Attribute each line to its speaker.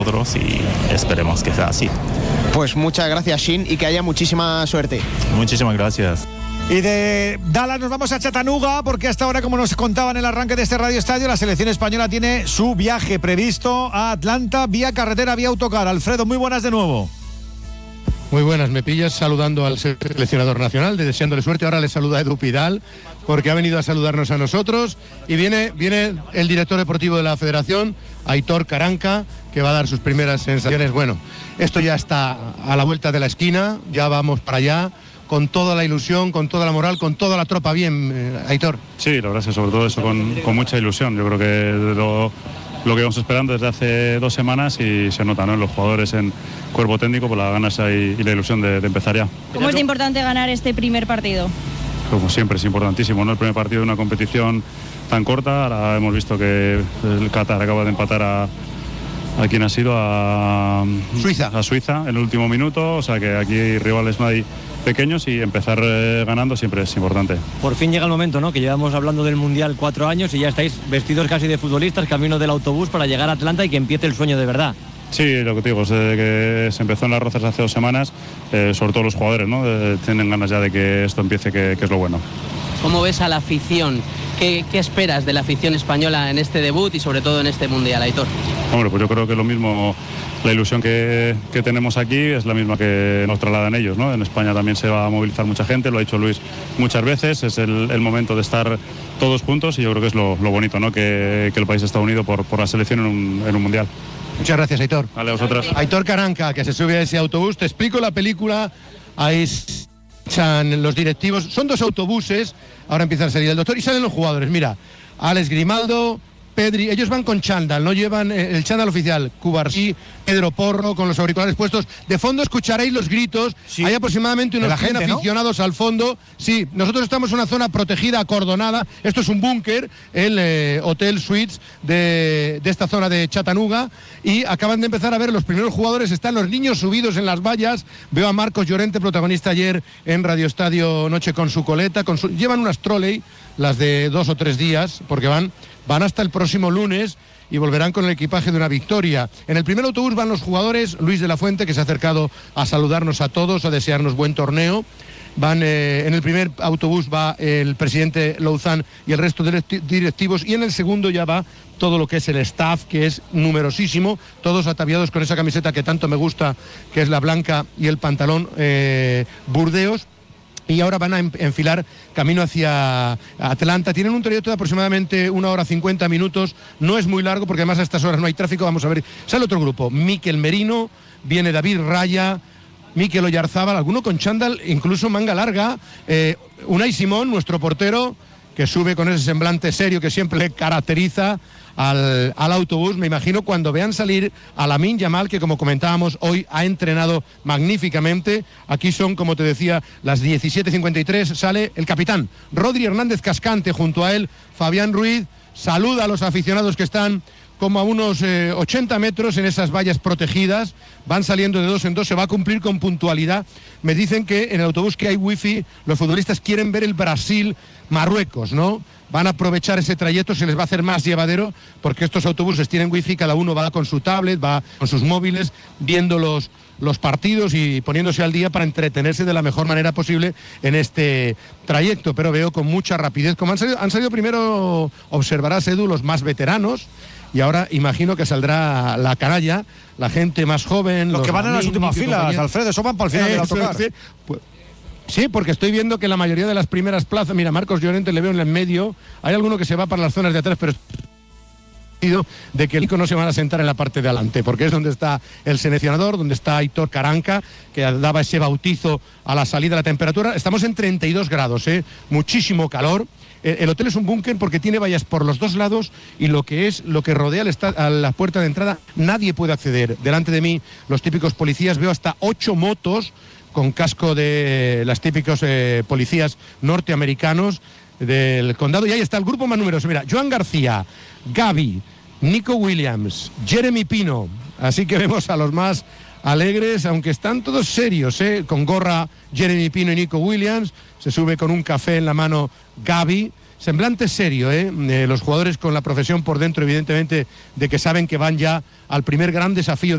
Speaker 1: nosotros y esperemos que sea así.
Speaker 2: Pues muchas gracias, Shin, y que haya muchísima suerte.
Speaker 1: Muchísimas gracias.
Speaker 3: Y de Dallas nos vamos a Chattanooga, porque hasta ahora, como nos contaban en el arranque de este Radio Estadio, la selección española tiene su viaje previsto a Atlanta vía carretera, vía autocar. Alfredo, muy buenas de nuevo.
Speaker 4: Muy buenas, me pillas saludando al seleccionador nacional, deseándole suerte. Ahora le saluda Edu Pidal, porque ha venido a saludarnos a nosotros. Y viene el director deportivo de la Federación, Aitor Karanka, que va a dar sus primeras sensaciones. Bueno, esto ya está a la vuelta de la esquina, ya vamos para allá, con toda la ilusión, con toda la moral, con toda la tropa bien, Aitor.
Speaker 5: Sí, la verdad es que sobre todo eso con mucha ilusión. Yo creo que lo que vamos esperando desde hace 2 semanas y se nota, ¿no?, en los jugadores, en cuerpo técnico, por las ganas y la ilusión de empezar ya.
Speaker 6: ¿Cómo es de importante ganar este primer partido?
Speaker 5: Como siempre es importantísimo, ¿no?, el primer partido de una competición tan corta. Ahora hemos visto que el Qatar acaba de empatar a quien ha sido, a Suiza en el último minuto, o sea que aquí rivales no hay pequeños y empezar ganando siempre es importante.
Speaker 7: Por fin llega el momento, ¿no?, que llevamos hablando del Mundial 4 años y ya estáis vestidos casi de futbolistas, camino del autobús para llegar a Atlanta y que empiece el sueño de verdad.
Speaker 5: Sí, lo que te digo, desde que se empezó en Las Rozas hace 2 semanas, sobre todo los jugadores, ¿no?, tienen ganas ya de que esto empiece, que es lo bueno.
Speaker 8: ¿Cómo ves a la afición? ¿Qué esperas de la afición española en este debut y sobre todo en este Mundial, Aitor?
Speaker 5: Hombre, pues yo creo que lo mismo, la ilusión que tenemos aquí es la misma que nos trasladan ellos, ¿no? En España también se va a movilizar mucha gente, lo ha dicho Luis muchas veces, es el momento de estar todos juntos y yo creo que es lo bonito, ¿no?, que el país está unido por la selección en un Mundial.
Speaker 4: Muchas gracias, Aitor.
Speaker 5: Vale, a vosotras.
Speaker 4: Aitor Karanka, que se sube a ese autobús. Te explico la película. Ahí están los directivos. Son 2 autobuses. Ahora empieza a salir el doctor y salen los jugadores. Mira, Alex Grimaldo, Pedri, ellos van con chándal, no llevan el chándal oficial. Cubarsí, Pedro Porro, con los auriculares puestos. De fondo escucharéis los gritos. Sí. Hay aproximadamente unos 100 aficionados, ¿no?, al fondo. Sí, nosotros estamos en una zona protegida, acordonada. Esto es un búnker, el Hotel Suites de esta zona de Chattanooga. Y acaban de empezar a ver los primeros jugadores. Están los niños subidos en las vallas. Veo a Marcos Llorente, protagonista ayer en Radio Estadio Noche, con su coleta. Llevan unas trolley, las de 2 o 3 días, porque van hasta el próximo lunes y volverán con el equipaje de una victoria. En el primer autobús van los jugadores, Luis de la Fuente, que se ha acercado a saludarnos a todos, a desearnos buen torneo. En el primer autobús va el presidente Louzán y el resto de directivos, y en el segundo ya va todo lo que es el staff, que es numerosísimo, todos ataviados con esa camiseta que tanto me gusta, que es la blanca, y el pantalón Burdeos. Y ahora van a enfilar camino hacia Atlanta. Tienen un trayecto de aproximadamente 1 hora 50 minutos. No es muy largo porque además a estas horas no hay tráfico. Vamos a ver, sale otro grupo. Mikel Merino, viene David Raya, Mikel Oyarzábal, alguno con chándal, incluso manga larga. Unai Simón, nuestro portero, que sube con ese semblante serio que siempre le caracteriza al autobús. Me imagino cuando vean salir a Lamine Yamal, que como comentábamos hoy ha entrenado magníficamente. Aquí son, como te decía, las 17:53, sale el capitán Rodri Hernández Cascante, junto a él Fabián Ruiz. Saluda a los aficionados que están como a unos 80 metros en esas vallas protegidas. Van saliendo de 2 en 2, se va a cumplir con puntualidad. Me dicen que en el autobús que hay wifi, los futbolistas quieren ver el Brasil-Marruecos, ¿no? Van a aprovechar ese trayecto, se les va a hacer más llevadero, porque estos autobuses tienen wifi, cada uno va con su tablet, va con sus móviles, viendo los partidos y poniéndose al día para entretenerse de la mejor manera posible en este trayecto. Pero veo con mucha rapidez, como han salido primero, observarás, Edu, los más veteranos, y ahora imagino que saldrá la canalla, la gente más joven.
Speaker 3: Los que van en las últimas filas, Alfredo, eso van para el final del autocar.
Speaker 4: Sí, porque estoy viendo que la mayoría de las primeras plazas, mira, Marcos Llorente le veo en el medio, hay alguno que se va para las zonas de atrás, pero de que el no se van a sentar en la parte de adelante, porque es donde está el seleccionador, donde está Aitor Karanka, que daba ese bautizo a la salida de la temperatura. Estamos en 32 grados, muchísimo calor. El hotel es un búnker porque tiene vallas por los 2 lados, y lo que rodea a la puerta de entrada nadie puede acceder. Delante de mí los típicos policías, veo hasta 8 motos con casco de las típicos policías norteamericanos del condado, y ahí está el grupo más numeroso. Mira, Joan García, Gavi, Nico Williams, Jeremy Pino. Así que vemos a los más alegres, aunque están todos serios, con gorra Jeremy Pino y Nico Williams. Se sube con un café en la mano Gavi. Semblante serio, los jugadores con la profesión por dentro, evidentemente, de que saben que van ya al primer gran desafío